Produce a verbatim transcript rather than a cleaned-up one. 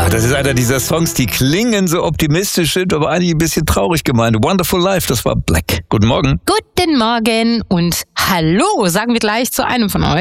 Ah, das ist einer dieser Songs, die klingen so optimistisch, sind aber eigentlich ein bisschen traurig gemeint. Wonderful Life, das war Black. Guten Morgen. Guten Morgen und hallo, sagen wir gleich zu einem von euch.